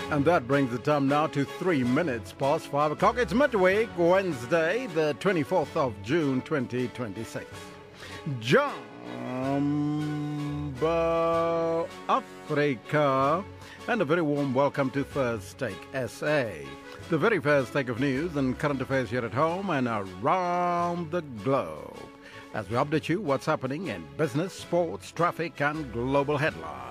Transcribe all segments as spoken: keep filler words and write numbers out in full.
And that brings the time now to three minutes past five o'clock. It's midweek, Wednesday, the twenty-fourth of June, twenty twenty-six. Jumbo Africa. And a very warm welcome to First Take S A. The very first take of news and current affairs here at home and around the globe. As we update you what's happening in business, sports, traffic and global headlines.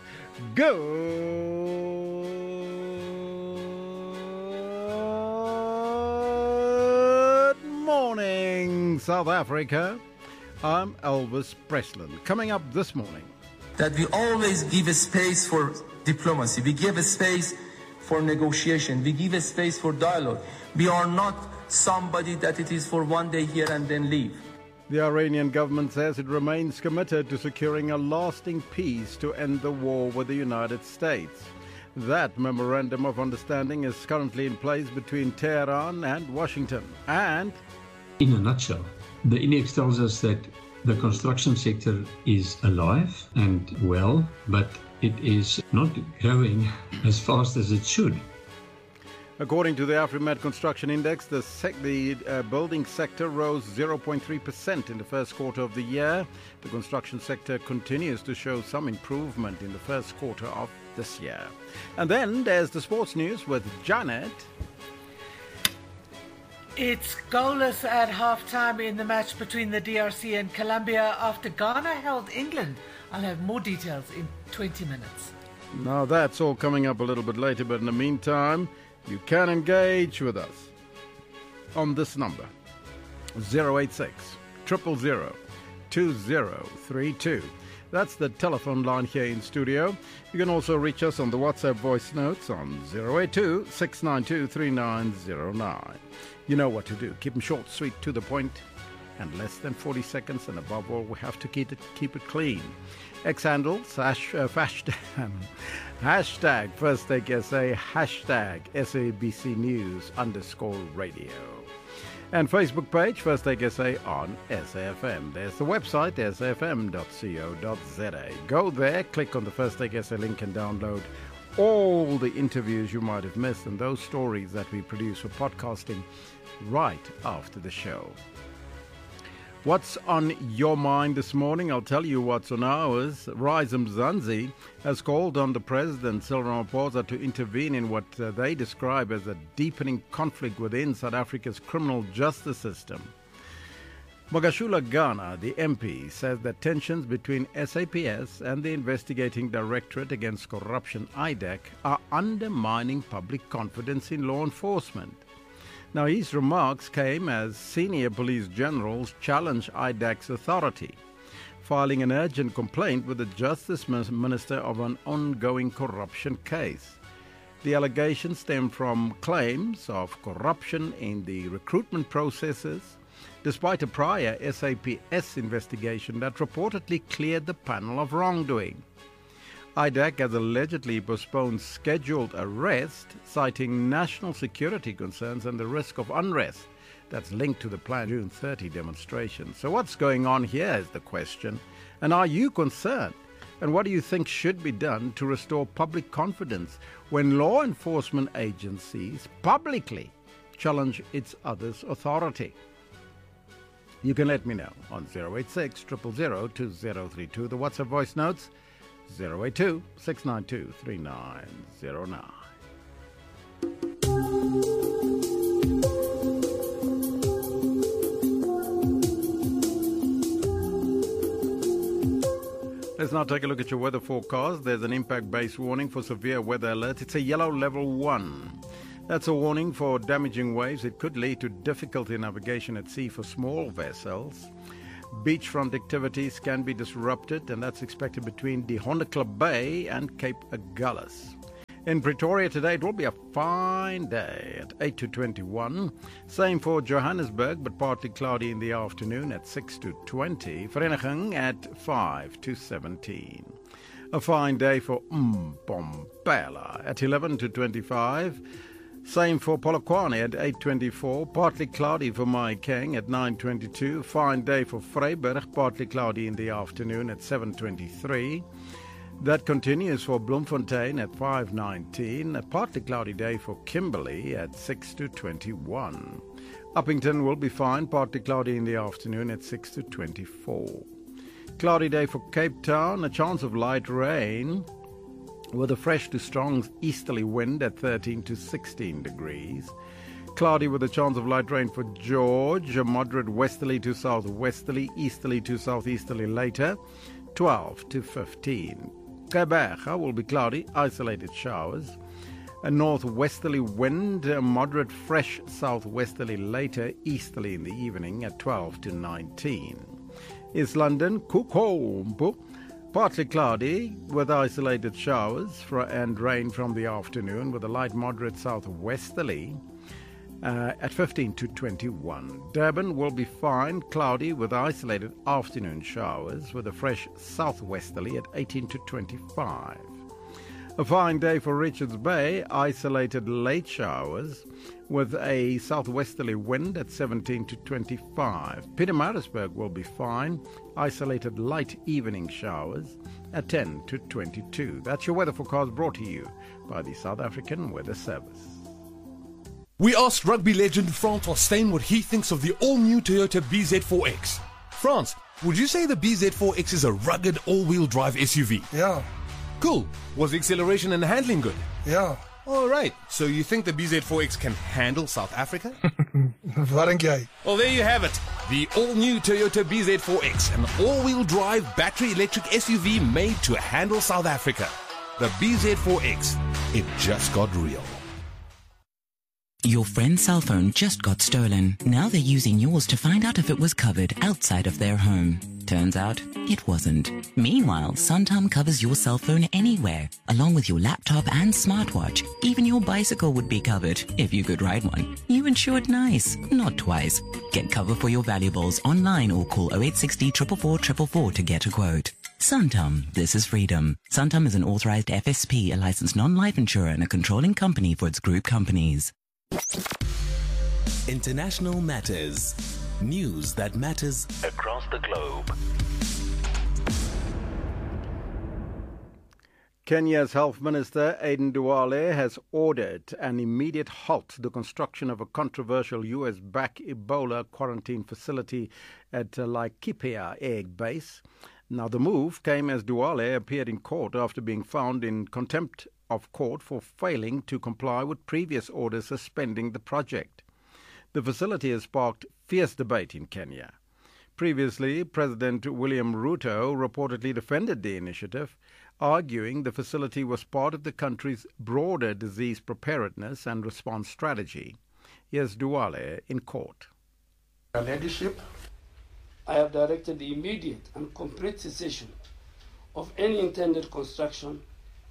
Good morning, South Africa. I'm Elvis Presland. Coming up this morning. That we always give a space for diplomacy. We give a space for negotiation. We give a space for dialogue. We are not somebody that it is for one day here and then leave. The Iranian government says it remains committed to securing a lasting peace to end the war with the United States. That memorandum of understanding is currently in place between Tehran and Washington. And, in a nutshell, the index tells us that the construction sector is alive and well, but it is not growing as fast as it should. According to the AfriMed Construction Index, the, sec- the uh, building sector rose zero point three percent in the first quarter of the year. The construction sector continues to show some improvement in the first quarter of this year. And then there's the sports news with Janet. It's goalless at half-time in the match between the D R C and Colombia after Ghana held England. I'll have more details in twenty minutes. Now that's all coming up a little bit later, but in the meantime, you can engage with us on this number, zero eight six, zero zero zero, two zero three two. That's the telephone line here in studio. You can also reach us on the WhatsApp voice notes on zero eight two, six nine two, three nine zero nine. You know what to do. Keep them short, sweet, to the point, and less than forty seconds. And above all, we have to keep it, keep it clean. X-handles, hash, uh, hashtag, hashtag First Take S A, hashtag S A B C News underscore radio. And Facebook page, First Take S A on S A F M. There's the website, s a f m dot co dot z a. Go there, click on the First Take S A link and download all the interviews you might have missed and those stories that we produce for podcasting right after the show. What's on your mind this morning? I'll tell you what's on ours. Rise Mzansi has called on the President, Cyril Ramaphosa, to intervene in what uh, they describe as a deepening conflict within South Africa's criminal justice system. Magashula Ghana, the M P, says that tensions between S A P S and the Investigating Directorate Against Corruption, I D A C, are undermining public confidence in law enforcement. Now, his remarks came as senior police generals challenge I D A C's authority, filing an urgent complaint with the Justice Minister of an ongoing corruption case. The allegations stem from claims of corruption in the recruitment processes, despite a prior S A P S investigation that reportedly cleared the panel of wrongdoing. I D A C has allegedly postponed scheduled arrest, citing national security concerns and the risk of unrest that's linked to the planned June thirtieth demonstration. So what's going on here is the question. And are you concerned? And what do you think should be done to restore public confidence when law enforcement agencies publicly challenge its others' authority? You can let me know on zero eight six, zero zero zero, two zero three two. The WhatsApp voice notes, zero eight two, six nine two, three nine zero nine. Let's now take a look at your weather forecast. There's an impact-based warning for severe weather alert. It's a yellow level one. That's a warning for damaging waves. It could lead to difficulty in navigation at sea for small vessels. Beachfront activities can be disrupted, and that's expected between the Honekla Bay and Cape Agulhas. In Pretoria today, it will be a fine day at eight to twenty-one. Same for Johannesburg, but partly cloudy in the afternoon at six to twenty. Vereniging at five to seventeen. A fine day for Mpompela at eleven to twenty-five. Same for Polokwane at eight twenty-four, partly cloudy for Mahikeng at nine twenty-two. Fine day for Vryburg, partly cloudy in the afternoon at seven twenty-three. That continues for Bloemfontein at five nineteen, a partly cloudy day for Kimberley at six to twenty-one. Uppington will be fine, partly cloudy in the afternoon at six to twenty-four. Cloudy day for Cape Town, a chance of light rain with a fresh to strong easterly wind at thirteen to sixteen degrees. Cloudy with a chance of light rain for George, a moderate westerly to southwesterly, easterly to southeasterly later, twelve to fifteen. Gqeberha will be cloudy, isolated showers. A northwesterly wind, a moderate fresh southwesterly later, easterly in the evening at twelve to nineteen. East London, Kukombo, partly cloudy with isolated showers and rain from the afternoon with a light moderate southwesterly uh, at fifteen to twenty-one. Durban will be fine, cloudy with isolated afternoon showers with a fresh southwesterly at eighteen to twenty-five. A fine day for Richards Bay, isolated late showers with a southwesterly wind at seventeen to twenty-five. Pietermaritzburg will be fine, isolated light evening showers at ten to twenty-two. That's your weather forecast brought to you by the South African Weather Service. We asked rugby legend Francois Steyn what he thinks of the all-new Toyota B Z four X. France, would you say the B Z four X is a rugged all-wheel drive S U V? Yeah, Cool. Was the acceleration and handling good? yeah. All right. So you think the B Z four X can handle South Africa? Wat dink jy? Well, there you have it. The all-new Toyota B Z four X, an all-wheel drive battery electric S U V made to handle South Africa. The B Z four X. It just got real. Your friend's cell phone just got stolen. Now they're using yours to find out if it was covered outside of their home. Turns out, it wasn't. Meanwhile, Santam covers your cell phone anywhere, along with your laptop and smartwatch. Even your bicycle would be covered, if you could ride one. You insured nice, not twice. Get cover for your valuables online or call oh eight six oh, four four four four four to get a quote. Santam, this is freedom. Santam is an authorized F S P, a licensed non-life insurer and a controlling company for its group companies. International Matters. News that matters across the globe. Kenya's Health Minister Aden Duale has ordered an immediate halt to the construction of a controversial U S-backed Ebola quarantine facility at Laikipia Air Base. Now, the move came as Duale appeared in court after being found in contempt of court for failing to comply with previous orders suspending the project. The facility has sparked fierce debate in Kenya. Previously, President William Ruto reportedly defended the initiative, arguing the facility was part of the country's broader disease preparedness and response strategy. Here's Duale in court. Our leadership, I have directed the immediate and complete cessation of any intended construction,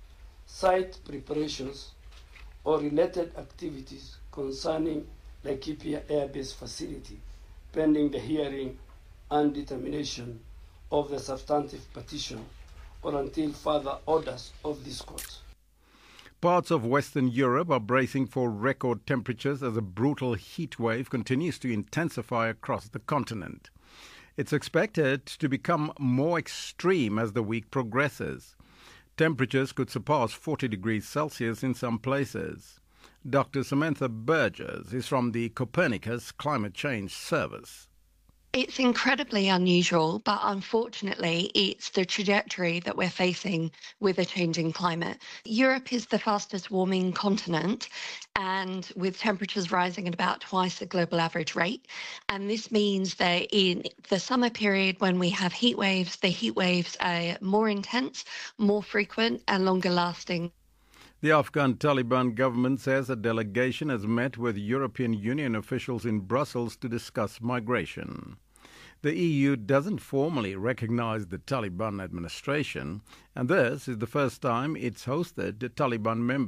site preparations, or related activities concerning Laikipia Air Base facility, pending the hearing and determination of the substantive petition or until further orders of this court. Parts of Western Europe are bracing for record temperatures as a brutal heat wave continues to intensify across the continent. It's expected to become more extreme as the week progresses. Temperatures could surpass forty degrees Celsius in some places. Doctor Samantha Burgess is from the Copernicus Climate Change Service. It's incredibly unusual, but unfortunately, it's the trajectory that we're facing with a changing climate. Europe is the fastest warming continent, and with temperatures rising at about twice the global average rate. And this means that in the summer period, when we have heat waves, the heat waves are more intense, more frequent, and longer lasting. The Afghan Taliban government says a delegation has met with European Union officials in Brussels to discuss migration. The E U doesn't formally recognize the Taliban administration, and this is the first time it's hosted Taliban members